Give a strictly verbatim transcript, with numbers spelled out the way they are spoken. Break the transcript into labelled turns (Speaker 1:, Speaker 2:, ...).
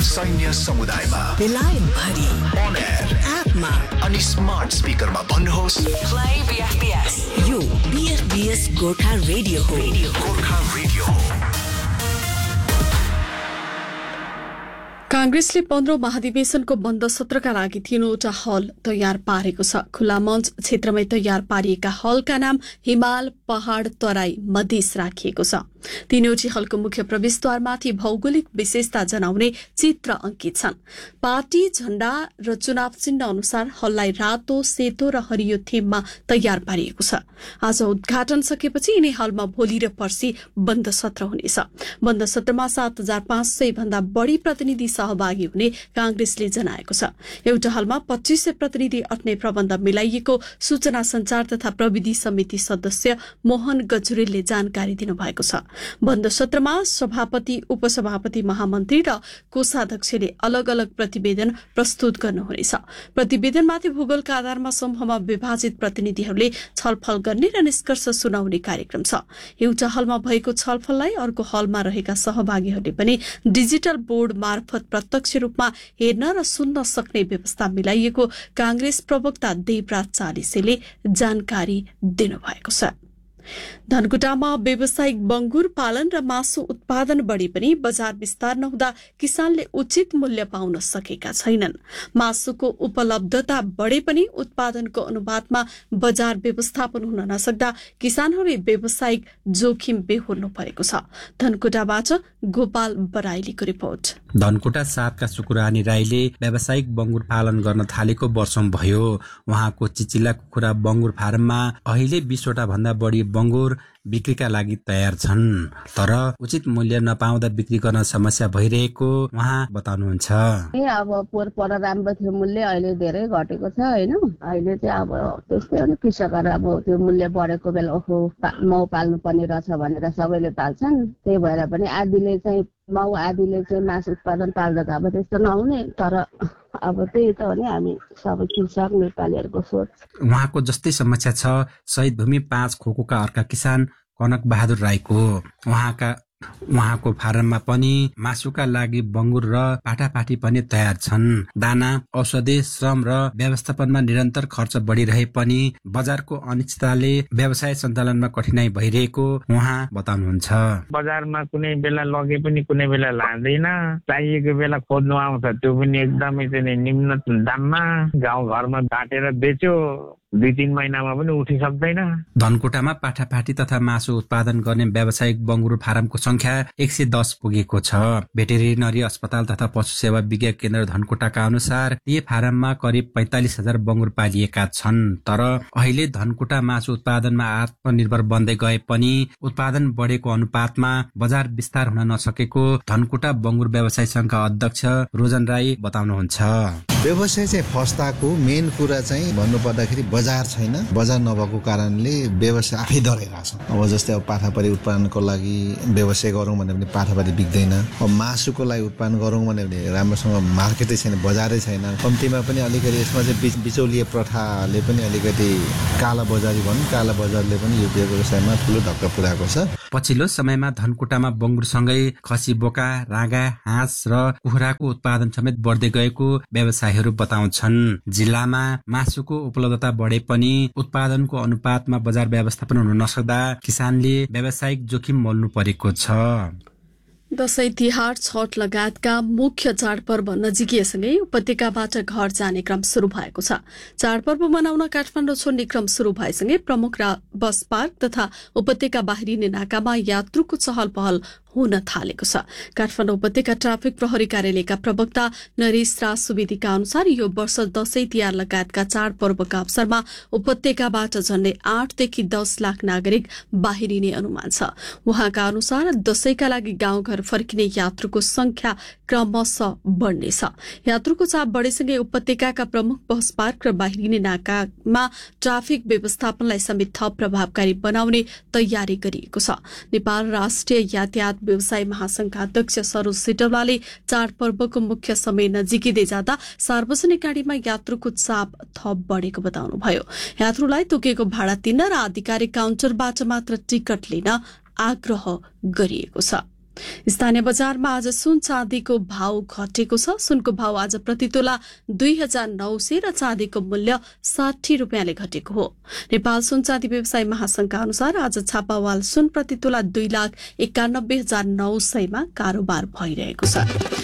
Speaker 1: सैन्य समुदायमा
Speaker 2: बेलायत भरि
Speaker 1: on air
Speaker 2: एपमा
Speaker 1: अनि स्मार्ट स्पिकरमा भन्नुहोस्
Speaker 2: प्ले बीएफबीएस। यो बीएफबीएस गोर्खा रेडियो हो।
Speaker 1: गोर्खा रेडियो हो।
Speaker 3: कांग्रेसले पन्ध्रौं महाधिवेशनको बन्द सत्रका लागि तीनवटा हल तयार पारेको छ। खुला मञ्च क्षेत्रमै तयार पारिएका हलका नाम हिमाल, पहाड़, तराई, मधेस राखिएको छ। तीनवटी हलको मुख्य प्रवेशद्वारमाथि भौगोलिक विशेषता जनाउने चित्र अंकित छन्। पार्टी झण्डा र चुनाव चिन्ह अनुसार हललाई रातो, सेतो र हरियो थीममा तयार पारिएको छ। आज उद्घाटन सकेपछि यिनै हलमा भोलि र पर्सि बन्द सत्र हुनेछ। बन्द सत्रमा सात हजार पाँच सय भन्दा बढ़ी प्रतिनिधि सहभागी हुने कांग्रेसले जनाएको छ। एउटा हलमा पच्चीस सय प्रतिनिधि अट्ने प्रबन्ध मिलाइएको सूचना संचार तथा प्रविधि समिति सदस्य मोहन गजुरेलले जानकारी दिनुभएको छ। बन्द सत्रमा सभापति, उपसभापति, महामन्त्री र कोषाध्यक्षले अलग अलग प्रतिवेदन प्रस्तुत गर्नुहुनेछ। प्रतिवेदनमाथि भूगोलका आधारमा समूहमा विभाजित प्रतिनिधिहरूले छलफल गर्ने र निष्कर्ष सुनाउने कार्यक्रम छ। एउटा हलमा भएको छलफललाई अर्को हलमा रहेका सहभागीहरूले पनि डिजिटल बोर्ड मार्फत प्रत्यक्ष रूपमा हेर्न र सुन्न सक्ने व्यवस्था मिलाइएको कांग्रेस प्रवक्ता देवराज चालिसेले जानकारी दिनुभएको छ। धनकुटामा व्यावसायिक बंगुर पालन र मासु उत्पादन बढ़े पनि बजार विस्तार नहुँदा किसानले उचित मूल्य पाउन सकेका छैनन्। मासुको उपलब्धता बढ़े पनि उत्पादनको अनुपातमा बजार व्यवस्थापन हुन नसक्दा किसानहरूले व्यावसायिक जोखिम बेहोर्नु परेको छ। धनकुटाबाट गोपाल बराइलीको रिपोर्ट।
Speaker 4: धनकुटा सातका सुकुरानी राईले व्यावसायिक बंगुर पालन गर्न थालेको वर्षौं भयो। उहाँको चिचिला कुखुरा बंगुर फार्ममा अहिले बीसवटा भन्दा बढ़ी बंगुर बिक्रीका लागि तयार छन्, तर उचित मूल्य नपाउँदा बिक्री गर्न समस्या भइरहेको उहाँ बताउनुहुन्छ।
Speaker 5: अब पोहोर पर राम्रो थियो मूल्य, अहिले धेरै घटेको छ हैन। अहिले चाहिँ अब त्यस्तै हो नि, कृषकहरू अब त्यो मूल्य बढेको बेला ओहो माउ पाल्नु पर्ने रहेछ भनेर सबैले पाल्छन्। त्यही भएर पनि आधीले चाहिँ माउ, आधीले चाहिँ मासु उत्पादन पाल्दा अब त्यस्तो नहुने, तर अब त्यही त हो नि हामी सबै कृषक नेपालीहरूको सोच।
Speaker 4: उहाँको जस्तै समस्या छ शहीद भूमि पाँच खोकोका अर्का किसान कनक बहादुर राईको। उहाँका उहाँको फारममा पनि मासुका लागि बंगुर र पाटापाटी पनि तयार छन्। दाना, औषधि, श्रम र व्यवस्थापनमा निरन्तर खर्च बढ़िरहे पनि बजारको अनिश्चितताले व्यवसाय सञ्चालनमा कठिनाई भइरहेको उहाँ बताउनुहुन्छ।
Speaker 6: बजारमा कुनै बेला लगे पनि कुनै बेला लाँदैन, चाहिएको बेला खोज्नु आउँछ त्यो पनि एकदमै चाहिँ निम्न दाममा। गाउँ घरमा बाटेर बेच्यो दुई तीन महिनामा पनि उठि सक्दैन।
Speaker 4: धनकुटामा पाठापाटी तथा मासु उत्पादन गर्ने व्यावसायिक बंगुर फारमको संख्या एक सय दस पुगेको छ। भेटेरिनरी अस्पताल तथा पशु सेवा विज्ञान केन्द्र धनकुटाका अनुसार यी फारममा करिब पैंतालिस हजार बंगुर पालिएका छन्, तर अहिले धनकुटा मासु उत्पादनमा आत्मनिर्भर बन्दै गए पनि उत्पादन बढेको अनुपातमा बजार विस्तार हुन नसकेको धनकुटा बंगुर व्यवसाय संघका अध्यक्ष रोजन राई बताउनुहुन्छ।
Speaker 7: व्यवसाय चाहिँ फस्ताको मेन कुरा चाहिँ भन्नुपर्दाखेरि बजार छैन। बजार नभएको कारणले व्यवसाय आफै डराइरहेछ। अब जस्तै अब पाठापाटी उत्पादनको लागि व्यवसाय गरौँ भने पनि पाठापाटी बिक्दैन। अब मासुको लागि उत्पादन गरौँ भने पनि राम्रोसँग मार्केटै छैन, बजारै छैन। कम्तीमा पनि अलिकति यसमा चाहिँ बिचौलिया प्रथाले पनि अलिकति काला बजारी भनौँ, काला बजारले पनि यो व्यवसायमा ठुलो धक्का पुर्याएको छ।
Speaker 4: पछिल्लो समयमा धनकुटामा बंगुरसँगै खसी, बोका, राँगा, हाँस र कुखुराको उत्पादन समेत बढ्दै गएको व्यवसायीहरू बताउँछन्। जिल्लामा मासुको उपलब्धता बढे पनि उत्पादनको अनुपातमा बजार व्यवस्थापन हुन नसक्दा किसानले व्यावसायिक जोखिम मोल्नु परेको छ।
Speaker 3: दशैं, तिहार, छठ लगायतका मुख्य चाडपर्व नजिकिएसँगै उपत्यकाबाट घर जाने क्रम शुरू भएको छ। चाडपर्व मनाउन काठमाडौँ छोड्ने क्रम शुरू भएसँगै प्रमुख बस पार्क तथा उपत्यका बाहिरिने नाकामा यात्रुको चहल पहल हुन थालेको छ। काठमाडौँ उपत्यका ट्राफिक प्रहरी कार्यालयका प्रवक्ता नरेश राज सुवेदीका अनुसार यो वर्ष दशैं, तिहार लगायतका चाडपर्वका अवसरमा उपत्यकाबाट झण्डै आठदेखि दस लाख नागरिक बाहिरिने अनुमान छ। उहाँका अनुसार दशैंका लागि गाउँघर फर्किने यात्रुको संख्या क्रमशः बढ्नेछ। यात्रुको चाप बढेसँगै उपत्यकाका प्रमुख बस पार्क र बाहिरिने नाकामा ट्राफिक व्यवस्थापनलाई समेत थप प्रभावकारी बनाउने तयारी गरिएको छ। नेपाल राष्ट्रिय यातायात व्यवसाय महासंघका अध्यक्ष सरोज सिटौलाले चाडपर्वको मुख्य समय नजिकिँदै जाँदा सार्वजनिक गाडीमा यात्रुको चाप थप बढेको बताउनुभयो। यात्रुलाई तोकेको भाडा तिर्न र आधिकारिक काउन्टरबाट मात्र टिकट लिन आग्रह गरिएको छ। स्थानीय बजारमा आज सुन चाँदीको भाव घटेको छ। सुनको भाव आज प्रति तोला दुई हजार नौ सय र चाँदीको मूल्य साठी रुपियाँले घटेको हो। नेपाल सुन चाँदी व्यवसाय महासंघका अनुसार आज छापावाल सुन प्रति तोला दुई लाख एकानब्बे हजार नौ सयमा कारोबार भइरहेको छ।